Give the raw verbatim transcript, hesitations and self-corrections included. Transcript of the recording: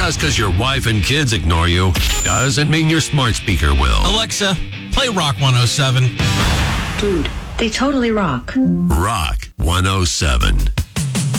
Just because your wife and kids ignore you doesn't mean your smart speaker will. Alexa, play Rock one oh seven. Dude, they totally rock. Rock one oh seven.